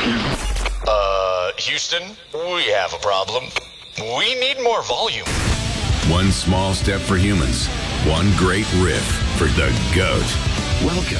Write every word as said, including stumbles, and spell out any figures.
Uh, Houston, we have a problem. We need more volume. One small step for humans, one great riff for the GOAT. Welcome